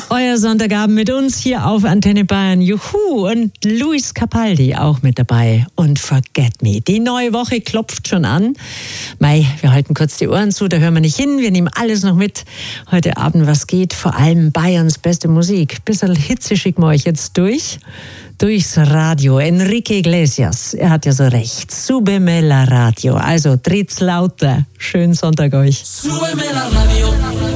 Euer Sonntagabend mit uns hier auf Antenne Bayern. Juhu! Und Luis Capaldi auch mit dabei. Und Forget Me. Die neue Woche klopft schon an. Mei, wir halten kurz die Ohren zu, da hören wir nicht hin. Wir nehmen alles noch mit. Heute Abend, was geht? Vor allem Bayerns beste Musik. Bisschen Hitze schicken wir euch jetzt durchs Radio. Enrique Iglesias, er hat ja so recht. Súbeme la Radio. Also dreht's lauter. Schönen Sonntag euch. Súbeme la radio.